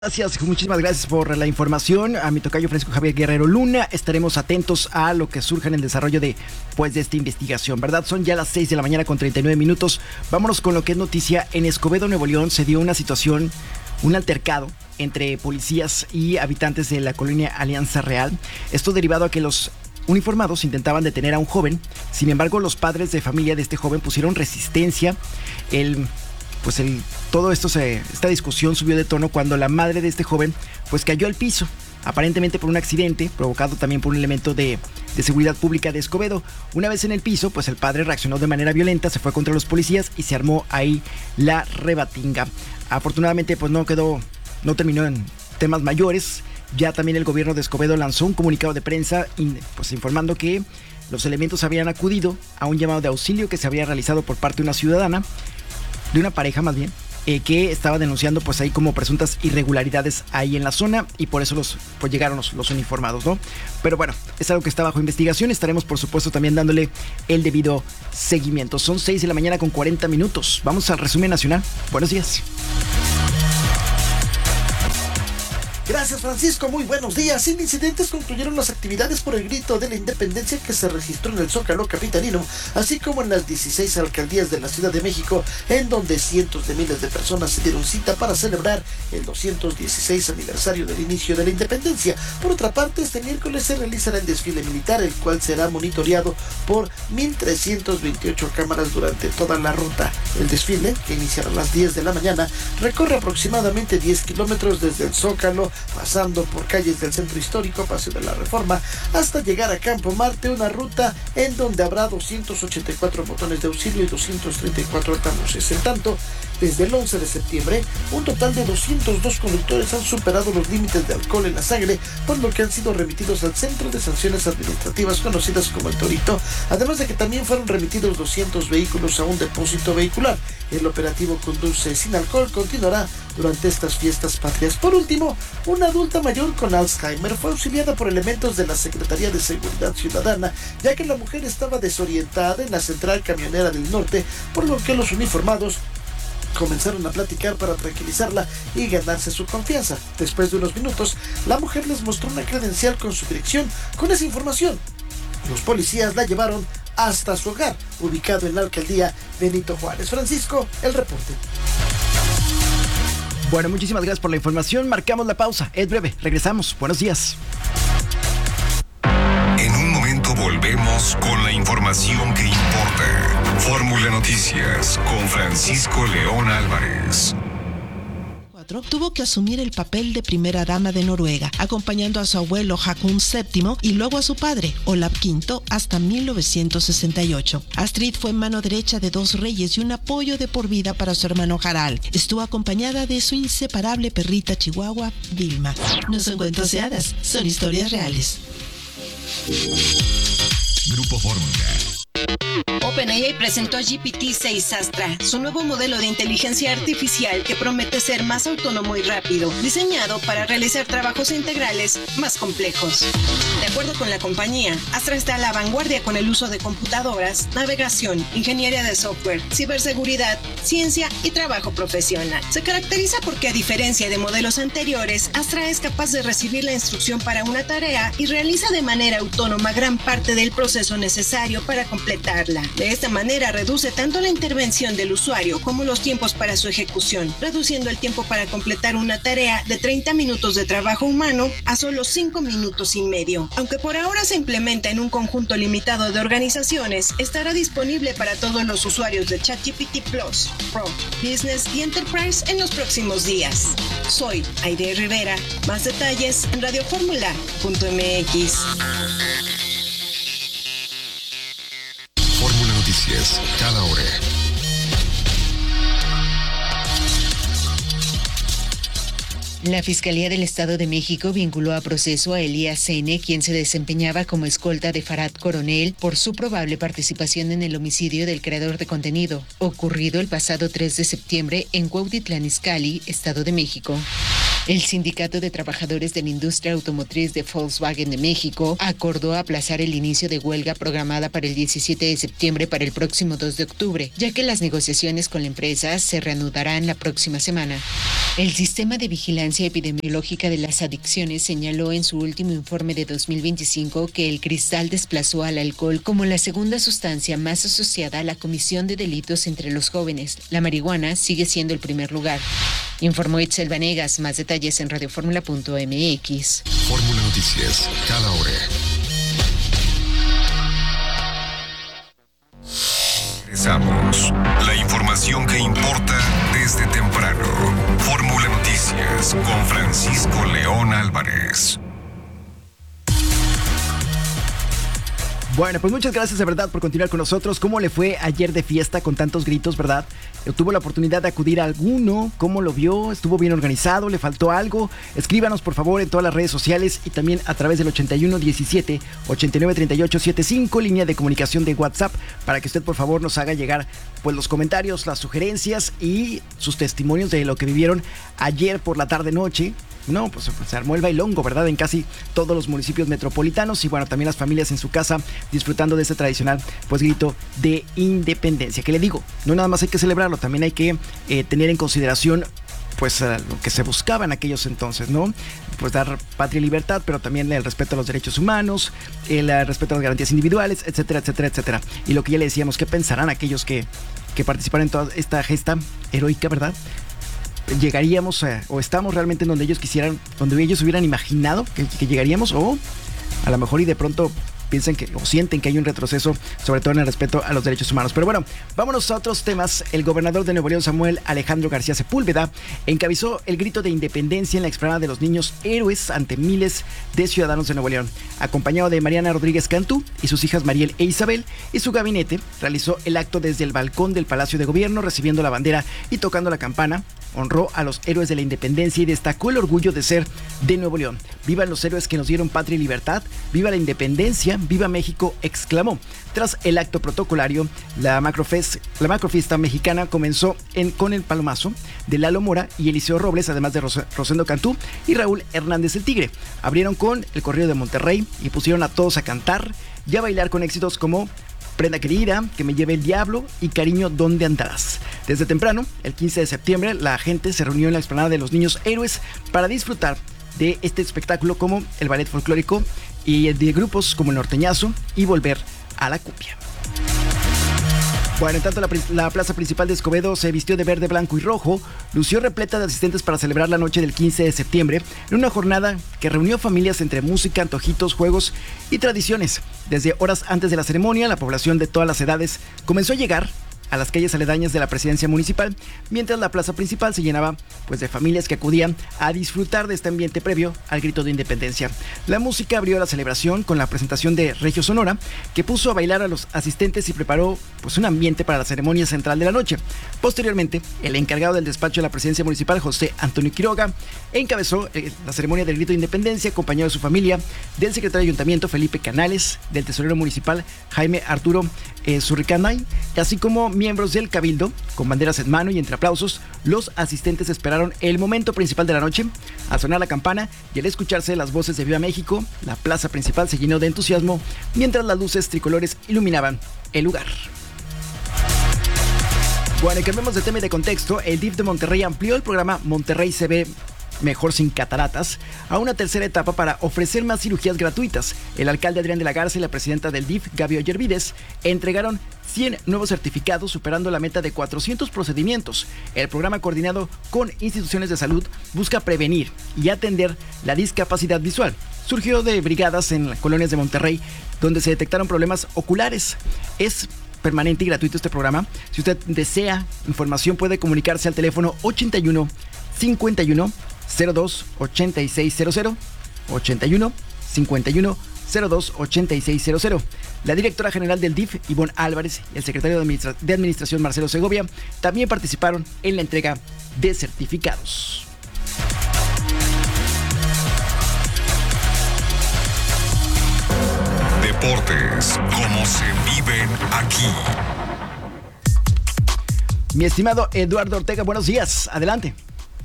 Gracias, muchísimas gracias por la información. A mi tocayo Francisco Javier Guerrero Luna. Estaremos atentos a lo que surja en el desarrollo de esta investigación, ¿verdad? Son ya las 6 de la mañana con 39 minutos. Vámonos con lo que es noticia. En Escobedo, Nuevo León, se dio una situación, un altercado entre policías y habitantes de la colonia Alianza Real. Esto derivado a que los uniformados intentaban detener a un joven. Sin embargo, los padres de familia de este joven pusieron resistencia. Esta discusión subió de tono cuando la madre de este joven cayó al piso, aparentemente por un accidente provocado también por un elemento de seguridad pública de Escobedo. Una vez en el piso, el padre reaccionó de manera violenta, se fue contra los policías y se armó ahí la rebatinga. Afortunadamente no terminó en temas mayores. Ya también el gobierno de Escobedo lanzó un comunicado de prensa informando que los elementos habían acudido a un llamado de auxilio que se había realizado por parte de una ciudadana, de una pareja más bien, que estaba denunciando ahí como presuntas irregularidades ahí en la zona, y por eso llegaron los uniformados, ¿no? Pero bueno, es algo que está bajo investigación. Estaremos por supuesto también dándole el debido seguimiento. Son 6 de la mañana con 40 minutos. Vamos al resumen nacional. Buenos días. Gracias, Francisco, muy buenos días. Sin incidentes concluyeron las actividades por el grito de la independencia que se registró en el Zócalo capitalino, así como en las 16 alcaldías de la Ciudad de México, en donde cientos de miles de personas se dieron cita para celebrar el 216 aniversario del inicio de la independencia. Por otra parte, este miércoles se realizará el desfile militar, el cual será monitoreado por 1,328 cámaras durante toda la ruta. El desfile, que iniciará a las 10 de la mañana, recorre aproximadamente 10 kilómetros desde el Zócalo, pasando por calles del Centro Histórico, Paseo de la Reforma, hasta llegar a Campo Marte, una ruta en donde habrá 284 botones de auxilio y 234 altavoces. En tanto, desde el 11 de septiembre, un total de 202 conductores han superado los límites de alcohol en la sangre, por lo que han sido remitidos al Centro de Sanciones Administrativas conocidas como el Torito, además de que también fueron remitidos 200 vehículos a un depósito vehicular. El operativo Conduce sin Alcohol continuará durante estas fiestas patrias. Por último, una adulta mayor con Alzheimer fue auxiliada por elementos de la Secretaría de Seguridad Ciudadana, ya que la mujer estaba desorientada en la central camionera del norte, por lo que los uniformados comenzaron a platicar para tranquilizarla y ganarse su confianza. Después de unos minutos, la mujer les mostró una credencial con su dirección. Con esa información, los policías la llevaron hasta su hogar, ubicado en la alcaldía Benito Juárez. Francisco, el reporte. Bueno, muchísimas gracias por la información. Marcamos la pausa. Es breve. Regresamos. Buenos días. En un momento volvemos con la información que importa. Fórmula Noticias con Francisco León Álvarez. Tuvo que asumir el papel de primera dama de Noruega, acompañando a su abuelo Haakon VII y luego a su padre, Olav V, hasta 1968. Astrid fue mano derecha de dos reyes y un apoyo de por vida para su hermano Harald. Estuvo acompañada de su inseparable perrita chihuahua, Vilma. No son cuentos de hadas, son historias reales. Grupo Fórmula. OpenAI presentó GPT-6 Astra, su nuevo modelo de inteligencia artificial que promete ser más autónomo y rápido, diseñado para realizar trabajos integrales más complejos. De acuerdo con la compañía, Astra está a la vanguardia con el uso de computadoras, navegación, ingeniería de software, ciberseguridad, ciencia y trabajo profesional. Se caracteriza porque, a diferencia de modelos anteriores, Astra es capaz de recibir la instrucción para una tarea y realiza de manera autónoma gran parte del proceso necesario para completarla. De esta manera reduce tanto la intervención del usuario como los tiempos para su ejecución, reduciendo el tiempo para completar una tarea de 30 minutos de trabajo humano a solo 5 minutos y medio. Aunque por ahora se implementa en un conjunto limitado de organizaciones, estará disponible para todos los usuarios de ChatGPT Plus, Pro, Business y Enterprise en los próximos días. Soy Aide Rivera. Más detalles en radioformula.mx. Fórmula Noticias, cada hora. La Fiscalía del Estado de México vinculó a proceso a Elías N., quien se desempeñaba como escolta de Farad Coronel por su probable participación en el homicidio del creador de contenido, ocurrido el pasado 3 de septiembre en Cuautitlán Izcalli, Estado de México. El Sindicato de Trabajadores de la Industria Automotriz de Volkswagen de México acordó aplazar el inicio de huelga programada para el 17 de septiembre para el próximo 2 de octubre, ya que las negociaciones con la empresa se reanudarán la próxima semana. El Sistema de Vigilancia Epidemiológica de las Adicciones señaló en su último informe de 2025 que el cristal desplazó al alcohol como la segunda sustancia más asociada a la comisión de delitos entre los jóvenes. La marihuana sigue siendo el primer lugar. Informó Itzel Vanegas. Más detalles en radioformula.mx. Fórmula Noticias, cada hora. Regresamos. La información que importa desde temprano. Fórmula Noticias con Francisco León Álvarez. Bueno, pues muchas gracias de verdad por continuar con nosotros. ¿Cómo le fue ayer de fiesta con tantos gritos, verdad? ¿Tuvo la oportunidad de acudir a alguno? ¿Cómo lo vio? ¿Estuvo bien organizado? ¿Le faltó algo? Escríbanos por favor en todas las redes sociales y también a través del 8117 893875, línea de comunicación de WhatsApp, para que usted por favor nos haga llegar pues los comentarios, las sugerencias y sus testimonios de lo que vivieron ayer por la tarde-noche. No, pues se armó el bailongo, ¿verdad? En casi todos los municipios metropolitanos y bueno, también las familias en su casa disfrutando de este tradicional pues grito de independencia. ¿Qué le digo? No nada más hay que celebrarlo, también hay que tener en consideración pues lo que se buscaba en aquellos entonces, ¿no? Pues dar patria y libertad, pero también el respeto a los derechos humanos, el respeto a las garantías individuales, etcétera, etcétera, etcétera. Y lo que ya le decíamos, ¿qué pensarán aquellos que participaron en toda esta gesta heroica, verdad? ¿Llegaríamos o estamos realmente en donde ellos quisieran, donde ellos hubieran imaginado que llegaríamos? O a lo mejor y de pronto piensan que o sienten que hay un retroceso, sobre todo en el respeto a los derechos humanos. Pero bueno, vámonos a otros temas. El gobernador de Nuevo León, Samuel Alejandro García Sepúlveda, encabezó el grito de independencia en la explanada de los niños héroes ante miles de ciudadanos de Nuevo León. Acompañado de Mariana Rodríguez Cantú y sus hijas Mariel e Isabel y su gabinete, realizó el acto desde el balcón del Palacio de Gobierno, recibiendo la bandera y tocando la campana. Honró a los héroes de la independencia y destacó el orgullo de ser de Nuevo León. ¡Vivan los héroes que nos dieron patria y libertad! ¡Viva la independencia! ¡Viva México!, exclamó. Tras el acto protocolario, la macrofiesta mexicana comenzó con el palomazo de Lalo Mora y Eliseo Robles, además de Rosendo Cantú y Raúl Hernández el Tigre. Abrieron con el corrido de Monterrey y pusieron a todos a cantar y a bailar con éxitos como Prenda Querida, Que me lleve el diablo y Cariño, ¿dónde andarás? Desde temprano, el 15 de septiembre, la gente se reunió en la explanada de los niños héroes para disfrutar de este espectáculo como el ballet folclórico y de grupos como el norteñazo y Volver a la cumbia. Bueno, en tanto la plaza principal de Escobedo se vistió de verde, blanco y rojo, lució repleta de asistentes para celebrar la noche del 15 de septiembre en una jornada que reunió familias entre música, antojitos, juegos y tradiciones. Desde horas antes de la ceremonia, la población de todas las edades comenzó a llegar a las calles aledañas de la presidencia municipal, mientras la plaza principal se llenaba pues de familias que acudían a disfrutar de este ambiente previo al grito de independencia. La música abrió la celebración con la presentación de Regio Sonora, que puso a bailar a los asistentes y preparó pues un ambiente para la ceremonia central de la noche. Posteriormente, el encargado del despacho de la presidencia municipal, José Antonio Quiroga, encabezó la ceremonia del grito de independencia, acompañado de su familia, del secretario de Ayuntamiento, Felipe Canales, del tesorero municipal, Jaime Arturo Zurricanay, así como miembros del Cabildo. Con banderas en mano y entre aplausos, los asistentes esperaron el momento principal de la noche. Al sonar la campana y al escucharse las voces de Viva México, la plaza principal se llenó de entusiasmo mientras las luces tricolores iluminaban el lugar. Bueno, y cambiamos de tema y de contexto. El DIF de Monterrey amplió el programa Monterrey se ve mejor sin cataratas a una tercera etapa para ofrecer más cirugías gratuitas. El alcalde Adrián de la Garza y la presidenta del DIF, Gaby Ollervides, entregaron 100 nuevos certificados, superando la meta de 400 procedimientos. El programa, coordinado con instituciones de salud, busca prevenir y atender la discapacidad visual. Surgió de brigadas en las colonias de Monterrey, donde se detectaron problemas oculares. Es permanente y gratuito este programa. Si usted desea información, puede comunicarse al teléfono 81 51 02 8600, 81 51 02 8600. La directora general del DIF, Ivonne Álvarez, y el secretario de Administración, Marcelo Segovia, también participaron en la entrega de certificados. Deportes, como se viven aquí. Mi estimado Eduardo Ortega, buenos días, adelante.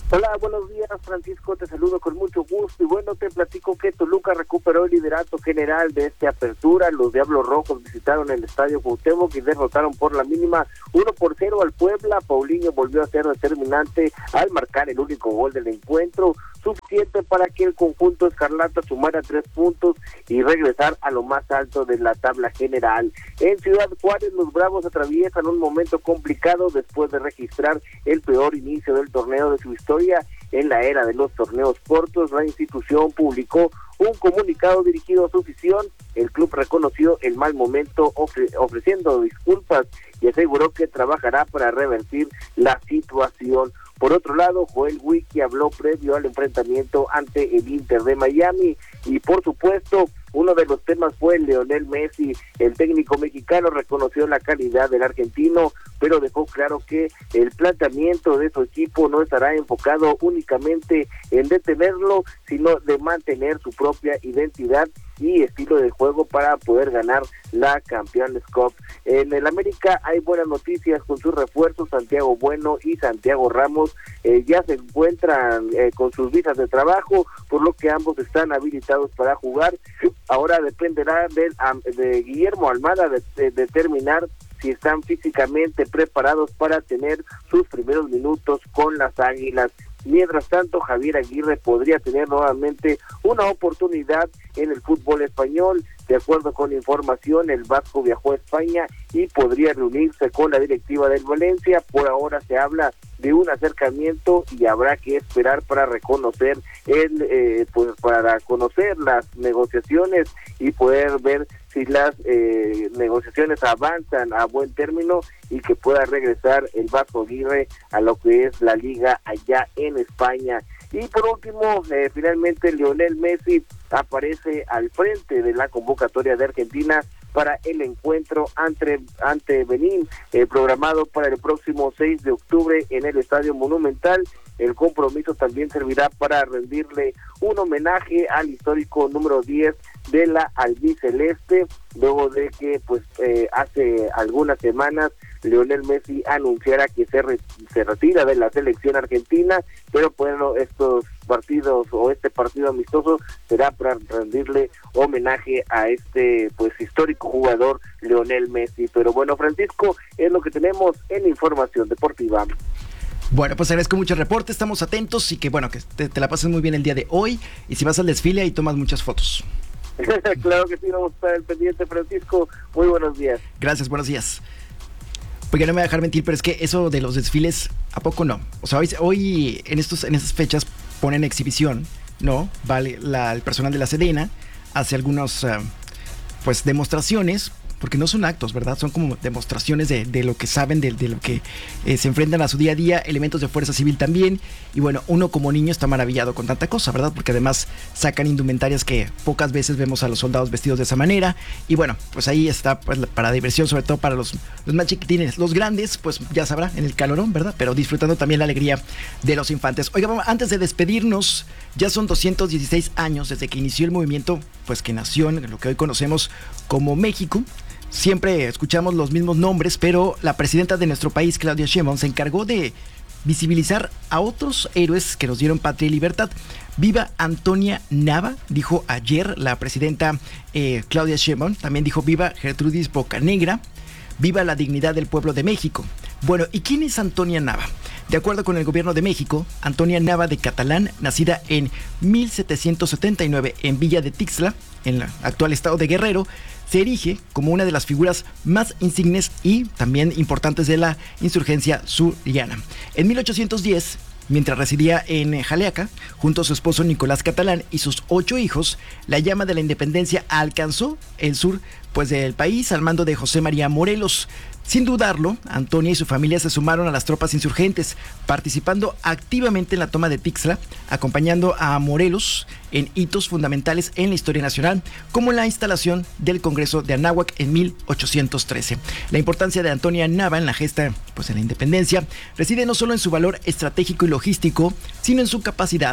Hola, buenos días, Francisco, te saludo con mucho gusto y bueno, te platico que Toluca recuperó el liderato general de esta apertura. Los Diablos Rojos visitaron el Estadio Cuauhtémoc y derrotaron por la mínima 1-0 al Puebla. Paulinho volvió a ser determinante al marcar el único gol del encuentro, suficiente para que el conjunto escarlata sumara 3 puntos y regresar a lo más alto de la tabla general. En Ciudad Juárez, los Bravos atraviesan un momento complicado después de registrar el peor inicio del torneo de su historia. En la era de los torneos cortos, la institución publicó un comunicado dirigido a su afición. El club reconoció el mal momento ofreciendo disculpas y aseguró que trabajará para revertir la situación. Por otro lado, Joel Wiki habló previo al enfrentamiento ante el Inter de Miami y por supuesto uno de los temas fue Lionel Messi. El técnico mexicano reconoció la calidad del argentino, pero dejó claro que el planteamiento de su equipo no estará enfocado únicamente en detenerlo, sino de mantener su propia identidad y estilo de juego para poder ganar la Champions Cup. En el América hay buenas noticias con sus refuerzos. Santiago Bueno y Santiago Ramos ya se encuentran con sus visas de trabajo, por lo que ambos están habilitados para jugar. Ahora dependerá de Guillermo Almada de determinar si están físicamente preparados para tener sus primeros minutos con las Águilas. Mientras tanto, Javier Aguirre podría tener nuevamente una oportunidad en el fútbol español. De acuerdo con información, el vasco viajó a España y podría reunirse con la directiva del Valencia. Por ahora se habla de un acercamiento y habrá que esperar para reconocer para conocer las negociaciones y poder ver si las negociaciones avanzan a buen término y que pueda regresar el Vasco Aguirre a lo que es la liga allá en España. Y por último, finalmente Lionel Messi aparece al frente de la convocatoria de Argentina para el encuentro ante Benín, programado para el próximo 6 de octubre en el Estadio Monumental. El compromiso también servirá para rendirle un homenaje al histórico número 10 de la albiceleste, luego de que hace algunas semanas Lionel Messi anunciara que se retira de la selección argentina, pero bueno, estos partidos o este partido amistoso será para rendirle homenaje a este histórico jugador Lionel Messi. Pero bueno, Francisco, es lo que tenemos en Información Deportiva. Bueno, pues agradezco mucho el reporte, estamos atentos y que bueno, que te la pases muy bien el día de hoy y si vas al desfile ahí tomas muchas fotos. Claro que sí, vamos a estar al pendiente, Francisco. Muy buenos días. Gracias, buenos días. Porque no me voy a dejar mentir, pero es que eso de los desfiles, ¿a poco no? O sea, hoy en estas fechas ponen exhibición, ¿no? Vale, el personal de la Sedena hace algunas demostraciones, porque no son actos, ¿verdad? Son como demostraciones de lo que saben, de lo que se enfrentan a su día a día, elementos de fuerza civil también, y bueno, uno como niño está maravillado con tanta cosa, ¿verdad? Porque además sacan indumentarias que pocas veces vemos a los soldados vestidos de esa manera, y bueno, pues ahí está para diversión, sobre todo para los más chiquitines. Los grandes, pues ya sabrá, en el calorón, ¿verdad? Pero disfrutando también la alegría de los infantes. Oiga, vamos, antes de despedirnos, ya son 216 años desde que inició el movimiento, que nació en lo que hoy conocemos como México. Siempre escuchamos los mismos nombres, pero la presidenta de nuestro país, Claudia Sheinbaum, se encargó de visibilizar a otros héroes que nos dieron patria y libertad. Viva Antonia Nava, dijo ayer la presidenta Claudia Sheinbaum. También dijo viva Gertrudis Bocanegra, viva la dignidad del pueblo de México. Bueno, ¿y quién es Antonia Nava? De acuerdo con el gobierno de México, Antonia Nava de Catalán, nacida en 1779 en Villa de Tixla, en el actual estado de Guerrero, se erige como una de las figuras más insignes y también importantes de la insurgencia suriana. En 1810, mientras residía en Jaleaca, junto a su esposo Nicolás Catalán y sus 8 hijos, la llama de la independencia alcanzó el sur del país al mando de José María Morelos. Sin dudarlo, Antonia y su familia se sumaron a las tropas insurgentes, participando activamente en la toma de Tixla, acompañando a Morelos en hitos fundamentales en la historia nacional, como la instalación del Congreso de Anáhuac en 1813. La importancia de Antonia Nava en la gesta en la independencia reside no solo en su valor estratégico y logístico, sino en su capacidad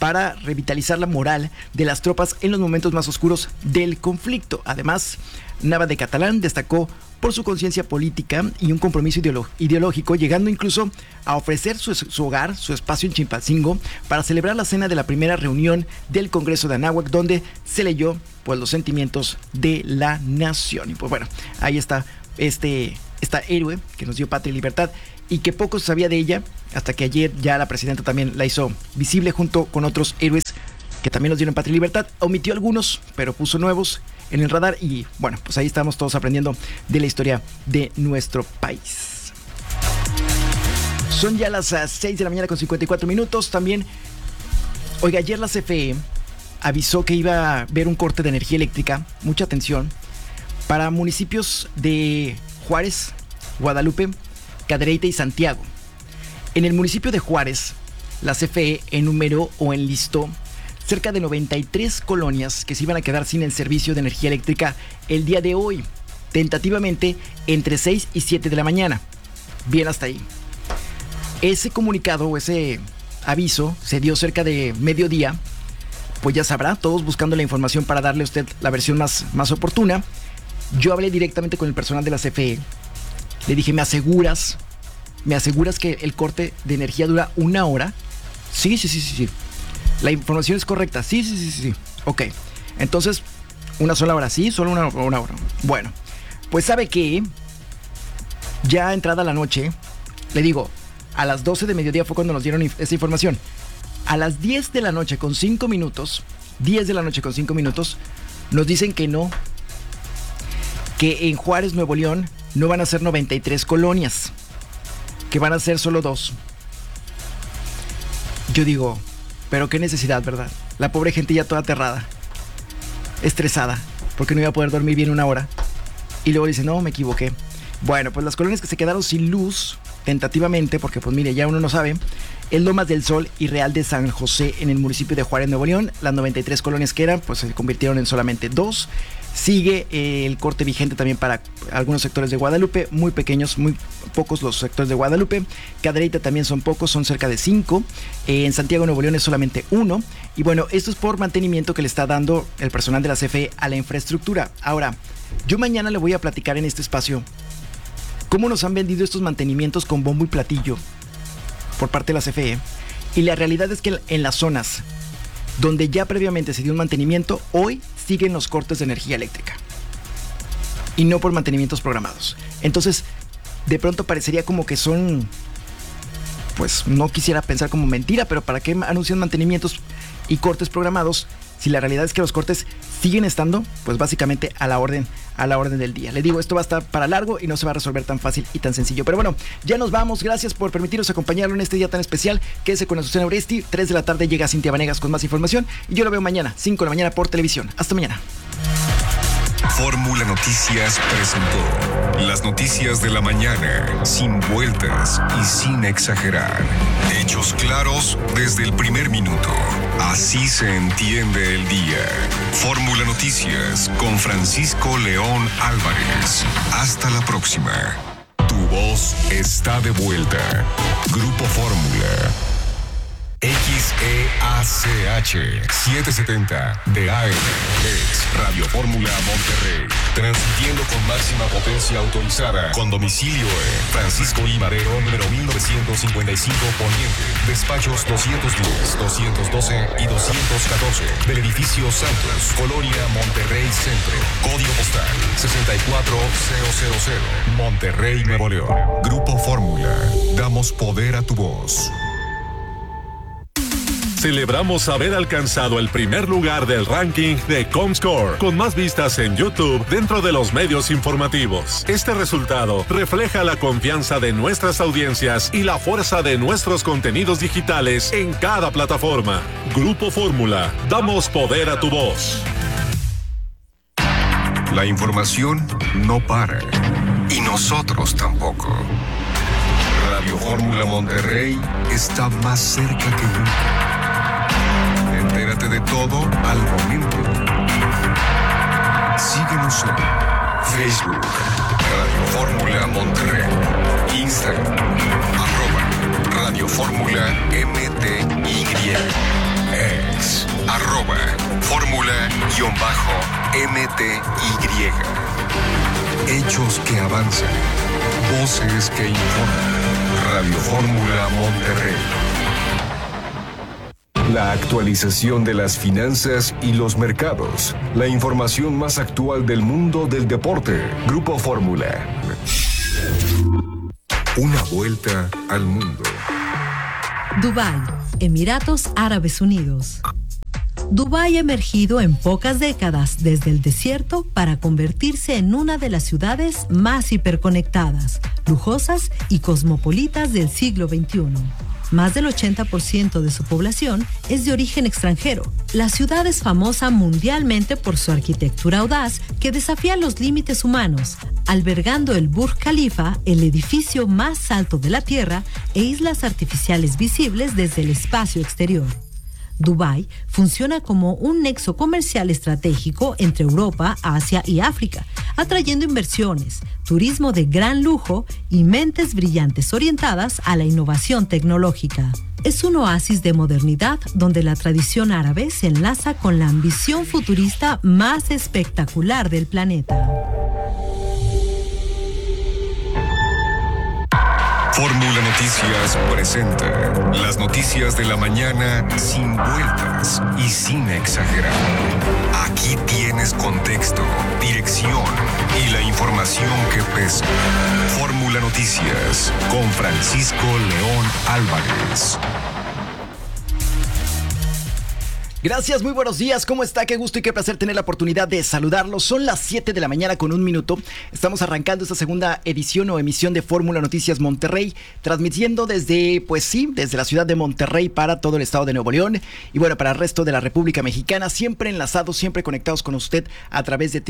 para revitalizar la moral de las tropas en los momentos más oscuros del conflicto. Además, Nava de Catalán destacó por su conciencia política y un compromiso ideológico, llegando incluso a ofrecer su hogar, su espacio en Chilpancingo, para celebrar la cena de la primera reunión del Congreso de Anáhuac, donde se leyó pues los sentimientos de la nación. Y pues bueno, ahí está esta héroe que nos dio patria y libertad, y que poco se sabía de ella, hasta que ayer ya la presidenta también la hizo visible junto con otros héroes que también nos dieron patria y libertad. Omitió algunos, pero puso nuevos en el radar, y bueno, pues ahí estamos todos aprendiendo de la historia de nuestro país. Son ya las 6 de la mañana con 54 minutos. También, oiga, ayer la CFE avisó que iba a haber un corte de energía eléctrica, mucha atención, para municipios de Juárez, Guadalupe, Cadereyta y Santiago. En el municipio de Juárez, la CFE enumeró o enlistó cerca de 93 colonias que se iban a quedar sin el servicio de energía eléctrica el día de hoy, tentativamente entre 6 y 7 de la mañana. Bien hasta ahí. Ese comunicado o ese aviso se dio cerca de mediodía, pues ya sabrá, todos buscando la información para darle a usted la versión más oportuna. Yo hablé directamente con el personal de la CFE. Le dije, ¿me aseguras que el corte de energía dura 1 hora? Sí. La información es correcta. Sí. Ok. Entonces, ¿una sola hora? Sí, solo una hora. Bueno, pues sabe que ya entrada la noche, le digo, a las 12 de mediodía fue cuando nos dieron esa información. A las 10 de la noche con 5 minutos, nos dicen que no, que en Juárez, Nuevo León, no van a ser 93 colonias, que van a ser solo 2. Yo digo, pero qué necesidad, ¿verdad? La pobre gente ya toda aterrada, estresada, porque no iba a poder dormir bien 1 hora. Y luego dice, no, me equivoqué. Bueno, pues las colonias que se quedaron sin luz, tentativamente, porque pues mire, ya uno no sabe, es Lomas del Sol y Real de San José en el municipio de Juárez, Nuevo León. Las 93 colonias que eran, pues se convirtieron en solamente 2. Sigue el corte vigente también para algunos sectores de Guadalupe, muy pequeños, muy pocos los sectores de Guadalupe. Cadereyta también son pocos, son cerca de 5. En Santiago, Nuevo León es solamente 1. Y bueno, esto es por mantenimiento que le está dando el personal de la CFE a la infraestructura. Ahora, yo mañana le voy a platicar en este espacio cómo nos han vendido estos mantenimientos con bombo y platillo por parte de la CFE. Y la realidad es que en las zonas donde ya previamente se dio un mantenimiento, hoy siguen los cortes de energía eléctrica. Y no por mantenimientos programados. Entonces, de pronto parecería como que son, pues no quisiera pensar como mentira, pero ¿para qué anuncian mantenimientos y cortes programados si la realidad es que los cortes siguen estando, pues básicamente a la orden del día? Le digo, esto va a estar para largo y no se va a resolver tan fácil y tan sencillo. Pero bueno, ya nos vamos. Gracias por permitirnos acompañarlo en este día tan especial. Quédese con Azucena Oresti. 3 de la tarde llega Cintia Vanegas con más información. Y yo lo veo mañana, 5 de la mañana por televisión. Hasta mañana. Fórmula Noticias presentó las noticias de la mañana, sin vueltas y sin exagerar. Hechos claros desde el primer minuto. Así se entiende el día. Fórmula Noticias con Francisco León Álvarez. Hasta la próxima. Tu voz está de vuelta. Grupo Fórmula. XEACH 770 de AM es Radio Fórmula Monterrey, transmitiendo con máxima potencia autorizada, con domicilio en Francisco I. Madero, número 1955 Poniente, despachos 210, 212 y 214 del edificio Santos, Colonia Monterrey Centro, código postal 64000, Monterrey, Nuevo León. Grupo Fórmula, damos poder a tu voz. Celebramos haber alcanzado el primer lugar del ranking de Comscore, con más vistas en YouTube dentro de los medios informativos. Este resultado refleja la confianza de nuestras audiencias y la fuerza de nuestros contenidos digitales en cada plataforma. Grupo Fórmula, damos poder a tu voz. La información no para, y nosotros tampoco. Radio Fórmula Monterrey está más cerca que nunca. Entérate de todo al momento. Síguenos en Facebook, Radio Fórmula Monterrey, Instagram, @Radio Fórmula MTY. Hechos que avanzan. Voces que informan. Radio Fórmula Monterrey. La actualización de las finanzas y los mercados. La información más actual del mundo del deporte. Grupo Fórmula. Una vuelta al mundo. Dubái, Emiratos Árabes Unidos. Dubái ha emergido en pocas décadas desde el desierto para convertirse en una de las ciudades más hiperconectadas, lujosas y cosmopolitas del siglo XXI. Más del 80% de su población es de origen extranjero. La ciudad es famosa mundialmente por su arquitectura audaz que desafía los límites humanos, albergando el Burj Khalifa, el edificio más alto de la Tierra, e islas artificiales visibles desde el espacio exterior. Dubái funciona como un nexo comercial estratégico entre Europa, Asia y África, atrayendo inversiones, turismo de gran lujo y mentes brillantes orientadas a la innovación tecnológica. Es un oasis de modernidad donde la tradición árabe se enlaza con la ambición futurista más espectacular del planeta. Fórmula Noticias presenta las noticias de la mañana sin vueltas y sin exagerar. Aquí tienes contexto, dirección y la información que pesa. Fórmula Noticias con Francisco León Álvarez. Gracias, muy buenos días. ¿Cómo está? Qué gusto y qué placer tener la oportunidad de saludarlos. Son las 7 de la mañana con 1 minuto. Estamos arrancando esta segunda edición o emisión de Fórmula Noticias Monterrey, transmitiendo desde la ciudad de Monterrey para todo el estado de Nuevo León y bueno, para el resto de la República Mexicana, siempre enlazados, siempre conectados con usted a través de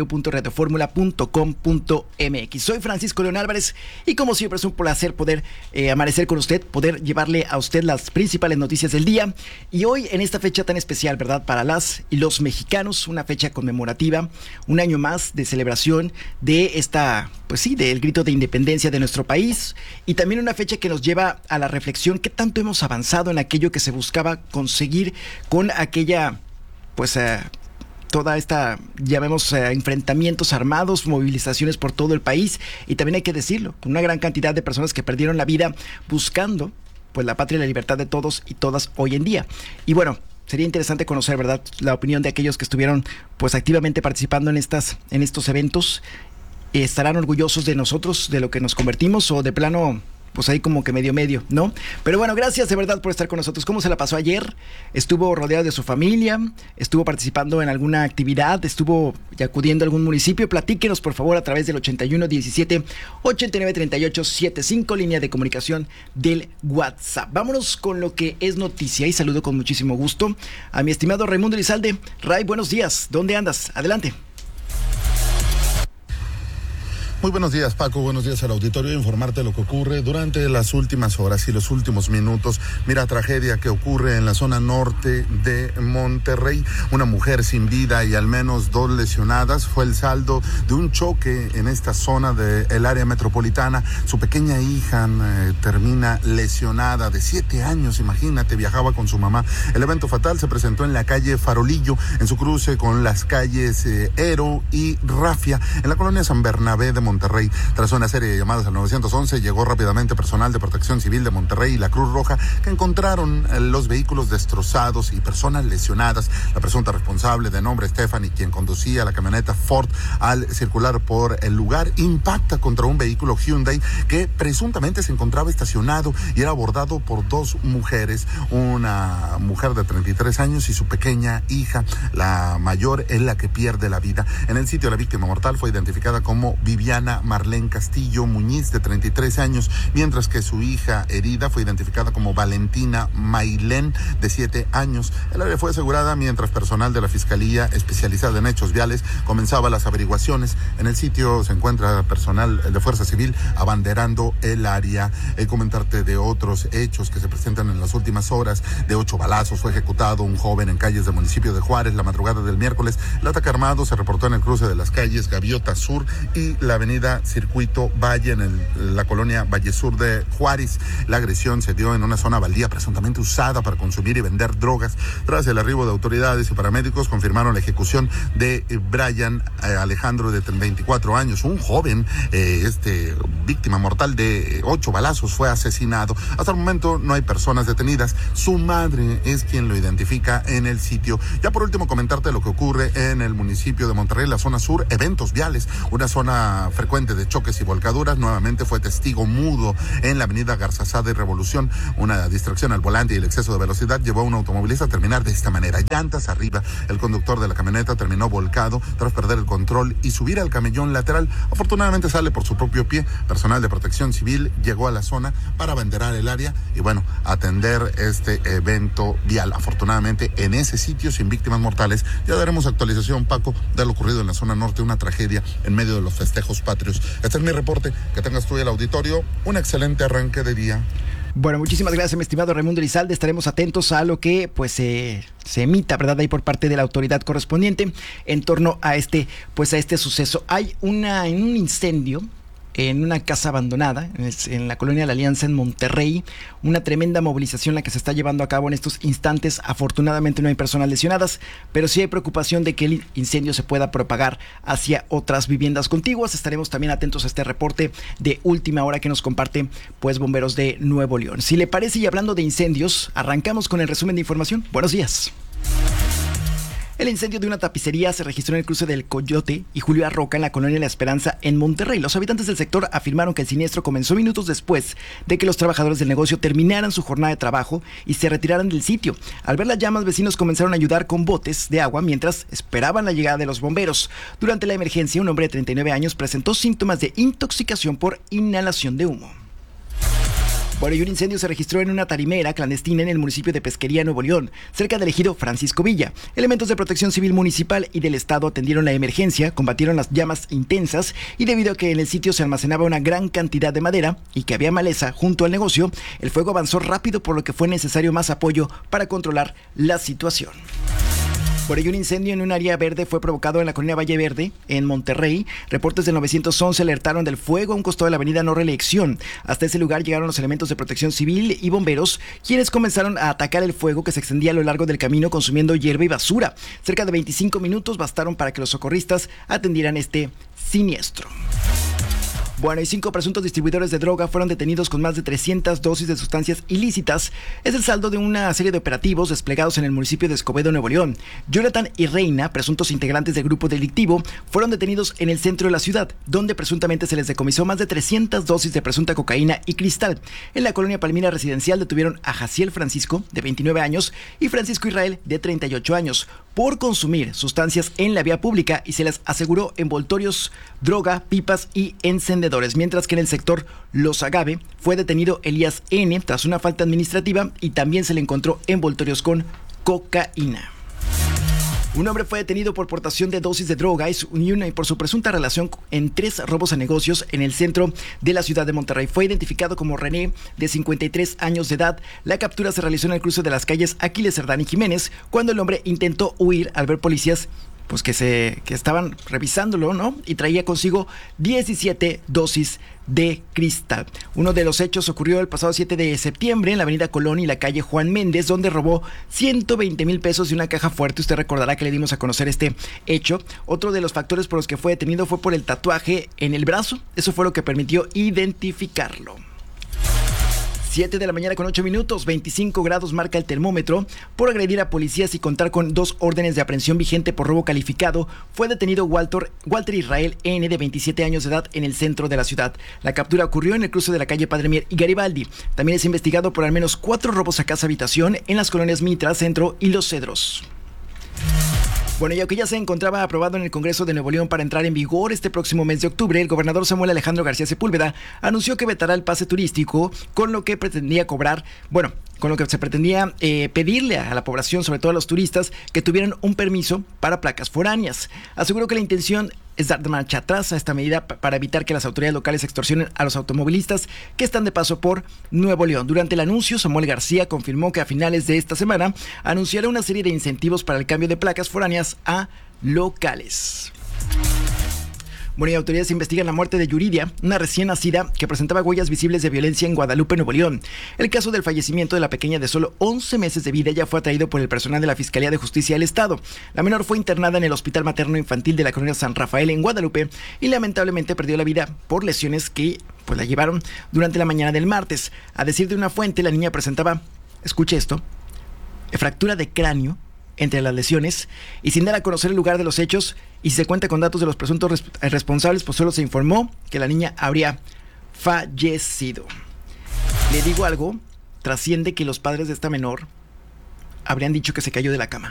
www.radioformula.com.mx. Soy Francisco León Álvarez y como siempre es un placer poder amanecer con usted, poder llevarle a usted las principales noticias del día y hoy en esta fecha tan especial, ¿verdad? Para las y los mexicanos, una fecha conmemorativa, un año más de celebración de esta, del grito de independencia de nuestro país y también una fecha que nos lleva a la reflexión qué tanto hemos avanzado en aquello que se buscaba conseguir con aquella, toda esta, llamemos, enfrentamientos armados, movilizaciones por todo el país y también hay que decirlo, con una gran cantidad de personas que perdieron la vida buscando la patria y la libertad de todos y todas hoy en día. Y bueno, sería interesante conocer, ¿verdad?, la opinión de aquellos que estuvieron activamente participando en estos eventos. ¿Estarán orgullosos de nosotros, de lo que nos convertimos o de plano ahí como que medio, ¿no? Pero bueno, gracias de verdad por estar con nosotros. ¿Cómo se la pasó ayer? ¿Estuvo rodeado de su familia? ¿Estuvo participando en alguna actividad? ¿Estuvo acudiendo a algún municipio? Platíquenos por favor a través del 8117-893875, línea de comunicación del WhatsApp. Vámonos con lo que es noticia y saludo con muchísimo gusto a mi estimado Raimundo Elizalde. Ray, buenos días. ¿Dónde andas? Adelante. Muy buenos días, Paco. Buenos días al auditorio. Informarte lo que ocurre durante las últimas horas y los últimos minutos. Mira, tragedia que ocurre en la zona norte de Monterrey. Una mujer sin vida y al menos 2 lesionadas fue el saldo de un choque en esta zona del área metropolitana. Su pequeña hija termina lesionada de 7 años. Imagínate, viajaba con su mamá. El evento fatal se presentó en la calle Farolillo, en su cruce con las calles Ero y Rafia, en la colonia San Bernabé de Monterrey. Tras una serie de llamadas al 911, llegó rápidamente personal de Protección Civil de Monterrey y la Cruz Roja, que encontraron los vehículos destrozados y personas lesionadas. La presunta responsable, de nombre Stephanie, quien conducía la camioneta Ford al circular por el lugar, impacta contra un vehículo Hyundai que presuntamente se encontraba estacionado y era abordado por 2 mujeres, una mujer de 33 años y su pequeña hija. La mayor es la que pierde la vida. En el sitio, la víctima mortal fue identificada como Viviana Marlene Castillo Muñiz, de 33 años, mientras que su hija herida fue identificada como Valentina Mailén, de 7 años. El área fue asegurada mientras personal de la Fiscalía especializada en hechos viales comenzaba las averiguaciones. En el sitio se encuentra personal de Fuerza Civil abanderando el área. Comentarte de otros hechos que se presentan en las últimas horas. De 8 balazos fue ejecutado un joven en calles del municipio de Juárez la madrugada del miércoles. El ataque armado se reportó en el cruce de las calles Gaviota Sur y la avenida avenida Circuito Valle, en la colonia Valle Sur de Juárez. La agresión se dio en una zona baldía presuntamente usada para consumir y vender drogas. Tras el arribo de autoridades y paramédicos, confirmaron la ejecución de Brian Alejandro, de 24 años, un joven, víctima mortal de 8 balazos, fue asesinado. Hasta el momento no hay personas detenidas. Su madre es quien lo identifica en el sitio. Ya por último, comentarte lo que ocurre en el municipio de Monterrey, la zona sur, eventos viales, una zona frecuente de choques y volcaduras. Nuevamente fue testigo mudo en la avenida Garzazada y Revolución. Una distracción al volante y el exceso de velocidad llevó a un automovilista a terminar de esta manera: llantas arriba. El conductor de la camioneta terminó volcado tras perder el control y subir al camellón lateral. Afortunadamente sale por su propio pie. Personal de Protección Civil llegó a la zona para banderar el área y atender este evento vial. Afortunadamente en ese sitio, sin víctimas mortales. Ya daremos actualización, Paco, de lo ocurrido en la zona norte, una tragedia en medio de los festejos patrios. Este es mi reporte. Que tengas tú y el auditorio un excelente arranque de día. Bueno, muchísimas gracias, mi estimado Raimundo Elizalde. Estaremos atentos a lo que se emita, ¿verdad?, ahí por parte de la autoridad correspondiente en torno a este suceso. Hay un incendio en una casa abandonada en la colonia de la Alianza en Monterrey. Una tremenda movilización la que se está llevando a cabo en estos instantes. Afortunadamente no hay personas lesionadas, pero sí hay preocupación de que el incendio se pueda propagar hacia otras viviendas contiguas. Estaremos también atentos a este reporte de última hora que nos comparte bomberos de Nuevo León. Si le parece, y hablando de incendios, arrancamos con el resumen de información. Buenos días. El incendio de una tapicería se registró en el cruce del Coyote y Julio Arroca en la colonia La Esperanza en Monterrey. Los habitantes del sector afirmaron que el siniestro comenzó minutos después de que los trabajadores del negocio terminaran su jornada de trabajo y se retiraran del sitio. Al ver las llamas, vecinos comenzaron a ayudar con botes de agua mientras esperaban la llegada de los bomberos. Durante la emergencia, un hombre de 39 años presentó síntomas de intoxicación por inhalación de humo. Bueno, y un incendio se registró en una tarimera clandestina en el municipio de Pesquería, Nuevo León, cerca del ejido Francisco Villa. Elementos de Protección Civil Municipal y del Estado atendieron la emergencia, combatieron las llamas intensas y debido a que en el sitio se almacenaba una gran cantidad de madera y que había maleza junto al negocio, el fuego avanzó rápido, por lo que fue necesario más apoyo para controlar la situación. Por ello, un incendio en un área verde fue provocado en la colonia Valle Verde, en Monterrey. Reportes del 911 alertaron del fuego a un costado de la avenida No Reelección. Hasta ese lugar llegaron los elementos de Protección Civil y bomberos, quienes comenzaron a atacar el fuego que se extendía a lo largo del camino consumiendo hierba y basura. Cerca de 25 minutos bastaron para que los socorristas atendieran este siniestro. Bueno, y 5 presuntos distribuidores de droga fueron detenidos con más de 300 dosis de sustancias ilícitas. Es el saldo de una serie de operativos desplegados en el municipio de Escobedo, Nuevo León. Jonathan y Reina, presuntos integrantes del grupo delictivo, fueron detenidos en el centro de la ciudad, donde presuntamente se les decomisó más de 300 dosis de presunta cocaína y cristal. En la colonia Palmira Residencial detuvieron a Jaciel Francisco, de 29 años, y Francisco Israel, de 38 años, por consumir sustancias en la vía pública y se les aseguró envoltorios, droga, pipas y encendedores. Mientras que en el sector Los Agave fue detenido Elías N. tras una falta administrativa y también se le encontró envoltorios con cocaína. Un hombre fue detenido por portación de dosis de droga y por su presunta relación en 3 robos a negocios en el centro de la ciudad de Monterrey. Fue identificado como René, de 53 años de edad. La captura se realizó en el cruce de las calles Aquiles Cerdán y Jiménez, cuando el hombre intentó huir al ver policías que estaban revisándolo, ¿no? Y traía consigo 17 dosis de cristal. Uno de los hechos ocurrió el pasado 7 de septiembre en la avenida Colón y la calle Juan Méndez, donde robó 120,000 pesos de una caja fuerte. Usted recordará que le dimos a conocer este hecho. Otro de los factores por los que fue detenido fue por el tatuaje en el brazo. Eso fue lo que permitió identificarlo. 7 de la mañana con 8 minutos, 25 grados marca el termómetro. Por agredir a policías y contar con 2 órdenes de aprehensión vigente por robo calificado, fue detenido Walter Israel N., de 27 años de edad, en el centro de la ciudad. La captura ocurrió en el cruce de la calle Padre Mier y Garibaldi. También es investigado por al menos 4 robos a casa-habitación en las colonias Mitra, Centro y Los Cedros. Bueno, y aunque ya se encontraba aprobado en el Congreso de Nuevo León para entrar en vigor este próximo mes de octubre, el gobernador Samuel Alejandro García Sepúlveda anunció que vetará el pase turístico, con lo que se pretendía pedirle a la población, sobre todo a los turistas, que tuvieran un permiso para placas foráneas. Aseguró que la intención es dar marcha atrás a esta medida para evitar que las autoridades locales extorsionen a los automovilistas que están de paso por Nuevo León. Durante el anuncio, Samuel García confirmó que a finales de esta semana anunciará una serie de incentivos para el cambio de placas foráneas a locales. Bueno, y autoridades investigan la muerte de Yuridia, una recién nacida que presentaba huellas visibles de violencia en Guadalupe, Nuevo León. El caso del fallecimiento de la pequeña de solo 11 meses de vida ya fue atraído por el personal de la Fiscalía de Justicia del Estado. La menor fue internada en el Hospital Materno Infantil de la colonia San Rafael en Guadalupe y lamentablemente perdió la vida por lesiones que la llevaron durante la mañana del martes. A decir de una fuente, la niña presentaba, escuche esto, fractura de cráneo entre las lesiones, y sin dar a conocer el lugar de los hechos y si se cuenta con datos de los presuntos responsables, pues solo se informó que la niña habría fallecido. Le digo algo, trasciende que los padres de esta menor habrían dicho que se cayó de la cama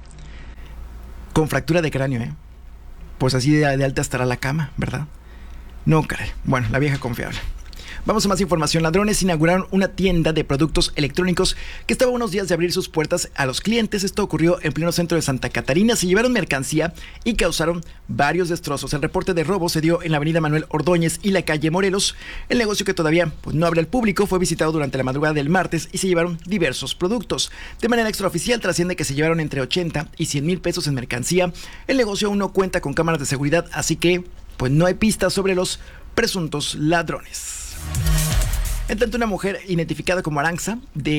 con fractura de cráneo, pues así de alta estará la cama, ¿verdad? No, caray. Bueno, la vieja confiable. Vamos a más información. Ladrones inauguraron una tienda de productos electrónicos que estaba a unos días de abrir sus puertas a los clientes. Esto ocurrió en pleno centro de Santa Catarina. Se llevaron mercancía y causaron varios destrozos. El reporte de robo se dio en la avenida Manuel Ordóñez y la calle Morelos. El negocio, que todavía no abre al público, fue visitado durante la madrugada del martes y se llevaron diversos productos. De manera extraoficial trasciende que se llevaron entre 80 y 100 mil pesos en mercancía. El negocio aún no cuenta con cámaras de seguridad, así que no hay pistas sobre los presuntos ladrones. En tanto, una mujer identificada como Aranza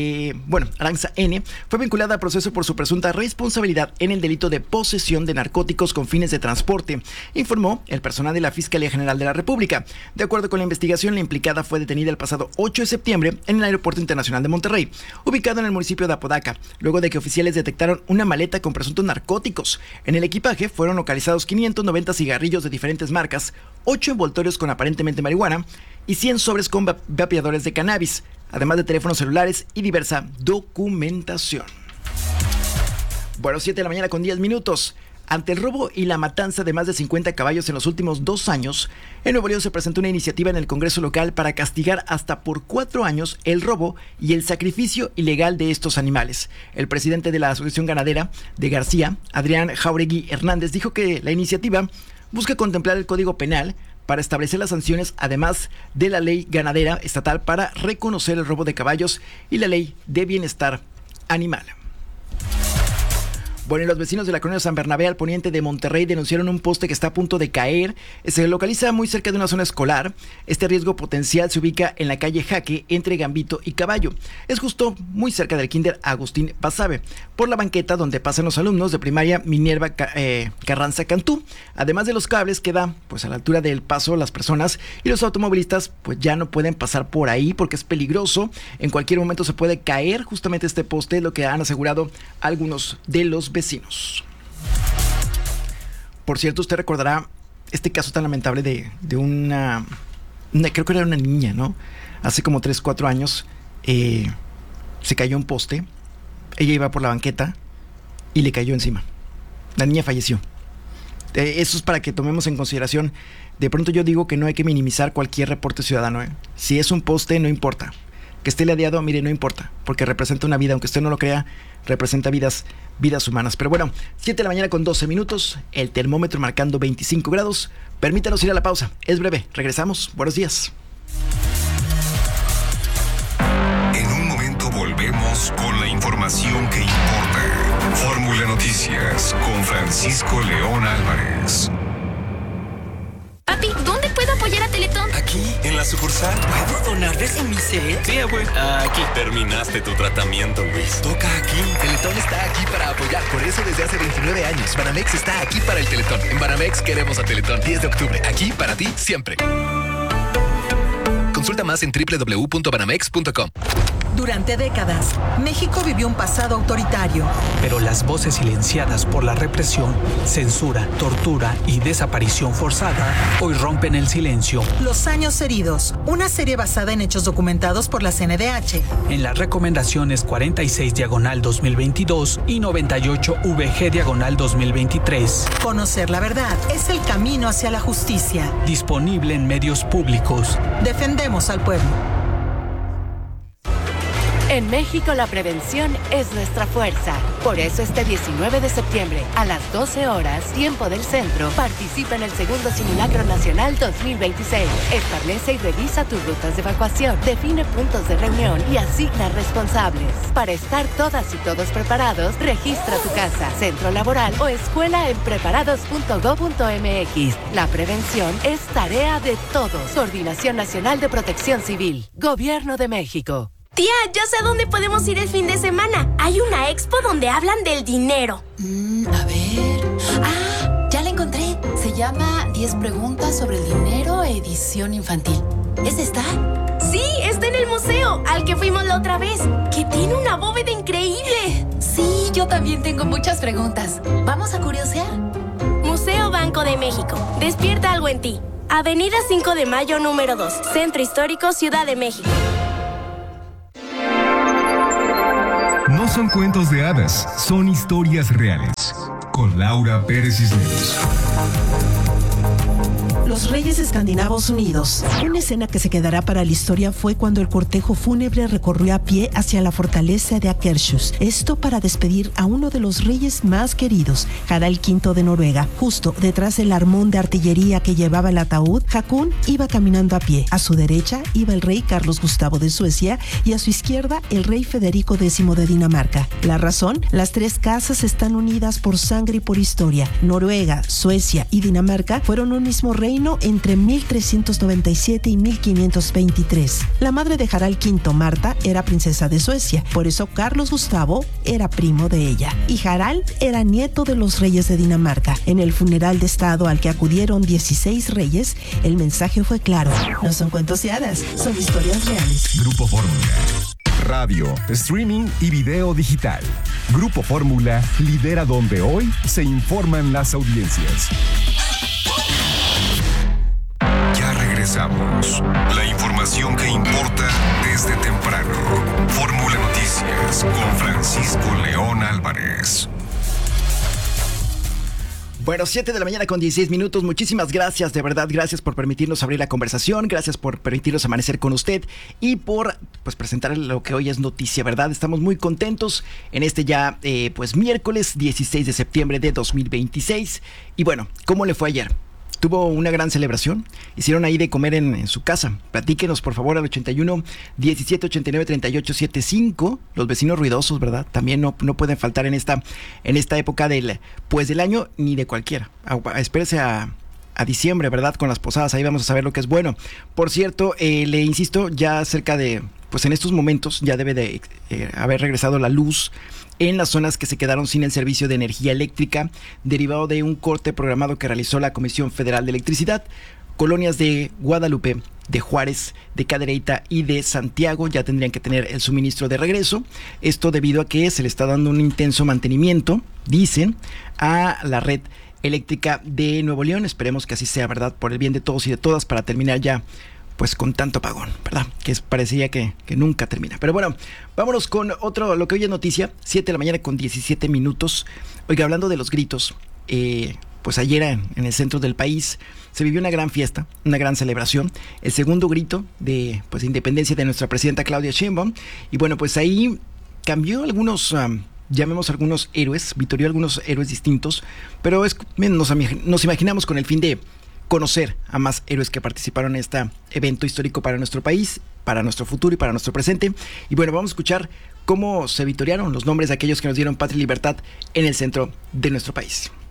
N, fue vinculada a proceso por su presunta responsabilidad en el delito de posesión de narcóticos con fines de transporte, informó el personal de la Fiscalía General de la República. De acuerdo con la investigación, la implicada fue detenida el pasado 8 de septiembre en el Aeropuerto Internacional de Monterrey, ubicado en el municipio de Apodaca, luego de que oficiales detectaron una maleta con presuntos narcóticos. En el equipaje fueron localizados 590 cigarrillos de diferentes marcas, 8 envoltorios con aparentemente marihuana y 100 sobres con vapeadores de cannabis, además de teléfonos celulares y diversa documentación. Bueno, 7 de la mañana con 10 minutos. Ante el robo y la matanza de más de 50 caballos en los últimos 2 años, en Nuevo León se presentó una iniciativa en el Congreso local para castigar hasta por 4 años el robo y el sacrificio ilegal de estos animales. El presidente de la Asociación Ganadera de García, Adrián Jauregui Hernández, dijo que la iniciativa busca contemplar el Código Penal para establecer las sanciones, además de la ley ganadera estatal para reconocer el robo de caballos y la ley de bienestar animal. Bueno, y los vecinos de la colonia San Bernabé al poniente de Monterrey denunciaron un poste que está a punto de caer. Se localiza muy cerca de una zona escolar. Este riesgo potencial se ubica en la calle Jaque entre Gambito y Caballo. Es justo muy cerca del kinder Agustín Basabe, por la banqueta donde pasan los alumnos de primaria Minerva Carranza Cantú. Además de los cables que dan a la altura del paso las personas y los automovilistas ya no pueden pasar por ahí porque es peligroso. En cualquier momento se puede caer justamente este poste, lo que han asegurado algunos de los vecinos. Por cierto, usted recordará este caso tan lamentable de una creo que era una niña, ¿no? Hace como 3-4 años se cayó un poste, ella iba por la banqueta y le cayó encima. La niña falleció. Eso es para que tomemos en consideración. De pronto yo digo que no hay que minimizar cualquier reporte ciudadano, ¿eh? Si es un poste, no importa. Que esté ladeado, mire, no importa, porque representa una vida, aunque usted no lo crea, representa vidas humanas. Pero bueno, 7 de la mañana con 12 minutos, el termómetro marcando 25 grados. Permítanos ir a la pausa, es breve, regresamos, buenos días. En un momento volvemos con la información que importa. Fórmula Noticias con Francisco León Álvarez. Papi, ¿dónde puedo apoyar a Teletón? Aquí, en la sucursal. ¿Puedo donar desde mi set? Sí, güey. Aquí. Terminaste tu tratamiento, Luis. Toca aquí. Teletón está aquí para apoyar. Por eso desde hace 29 años. Banamex está aquí para el Teletón. En Banamex queremos a Teletón. 10 de octubre. Aquí para ti, siempre. Consulta más en www.banamex.com. Durante décadas, México vivió un pasado autoritario. Pero las voces silenciadas por la represión, censura, tortura y desaparición forzada hoy rompen el silencio. Los años heridos, una serie basada en hechos documentados por la CNDH. En las recomendaciones 46/2022 y 98/VG/2023. Conocer la verdad es el camino hacia la justicia. Disponible en medios públicos. Defendemos al pueblo. En México la prevención es nuestra fuerza. Por eso este 19 de septiembre a las 12 horas, tiempo del centro, participa en el segundo Simulacro Nacional 2026. Establece y revisa tus rutas de evacuación, define puntos de reunión y asigna responsables. Para estar todas y todos preparados, registra tu casa, centro laboral o escuela en preparados.gov.mx. La prevención es tarea de todos. Coordinación Nacional de Protección Civil. Gobierno de México. Tía, ya sé a dónde podemos ir el fin de semana. Hay una expo donde hablan del dinero. A ver... ¡Ah! Ya la encontré. Se llama 10 preguntas sobre el dinero, edición infantil. ¿Es esta? Sí, está en el museo, al que fuimos la otra vez, que tiene una bóveda increíble. Sí, yo también tengo muchas preguntas. ¿Vamos a curiosear? Museo Banco de México. Despierta algo en ti. Avenida 5 de Mayo, número 2. Centro Histórico, Ciudad de México. No son cuentos de hadas, son historias reales. Con Laura Pérez Cisneros. Los Reyes Escandinavos Unidos. Una escena que se quedará para la historia fue cuando el cortejo fúnebre recorrió a pie hacia la fortaleza de Akershus. Esto para despedir a uno de los reyes más queridos, Harald V de Noruega. Justo detrás del armón de artillería que llevaba el ataúd, Haakon iba caminando a pie. A su derecha iba el rey Carlos Gustavo de Suecia y a su izquierda el rey Federico X de Dinamarca. La razón: las tres casas están unidas por sangre y por historia. Noruega, Suecia y Dinamarca fueron un mismo reino entre 1397 y 1523. La madre de Harald V, Marta, era princesa de Suecia, por eso Carlos Gustavo era primo de ella, y Harald era nieto de los reyes de Dinamarca. En el funeral de estado al que acudieron 16 reyes, el mensaje fue claro: no son cuentos y hadas, son historias reales. Grupo Fórmula. Radio, streaming y video digital. Grupo Fórmula lidera donde hoy se informan las audiencias. Ya regresamos. La información que importa desde temprano. Fórmula Noticias con Francisco León Álvarez. Bueno, 7 de la mañana con 16 minutos. Muchísimas gracias, de verdad, gracias por permitirnos abrir la conversación, gracias por permitirnos amanecer con usted y por presentar lo que hoy es noticia, ¿verdad? Estamos muy contentos en este ya, miércoles 16 de septiembre de 2026. Y bueno, ¿cómo le fue ayer? Tuvo una gran celebración, hicieron ahí de comer en su casa. Platíquenos por favor al 81 17 89 38 75. Los vecinos ruidosos, ¿verdad? También no pueden faltar en esta época del año, ni de cualquiera. Espérese a diciembre, ¿verdad? Con las posadas, ahí vamos a saber lo que es bueno. Por cierto, le insisto, ya cerca de, en estos momentos ya debe de haber regresado la luz en las zonas que se quedaron sin el servicio de energía eléctrica derivado de un corte programado que realizó la Comisión Federal de Electricidad. Colonias de Guadalupe, de Juárez, de Cadereyta y de Santiago ya tendrían que tener el suministro de regreso. Esto debido a que se le está dando un intenso mantenimiento, dicen, a la red eléctrica de Nuevo León. Esperemos que así sea, ¿verdad? Por el bien de todos y de todas, para terminar ya con tanto apagón, ¿verdad? Que parecía que nunca termina. Pero bueno, vámonos con lo que hoy es noticia, 7 de la mañana con 17 minutos. Oiga, hablando de los gritos, ayer en el centro del país se vivió una gran fiesta, una gran celebración, el segundo grito de independencia de nuestra presidenta Claudia Sheinbaum. Y bueno, ahí cambió algunos, llamemos algunos héroes, vitorió algunos héroes distintos, pero nos imaginamos con el fin de conocer a más héroes que participaron en este evento histórico para nuestro país, para nuestro futuro y para nuestro presente. Y bueno, vamos a escuchar cómo se vitoriaron los nombres de aquellos que nos dieron patria y libertad en el centro de nuestro país.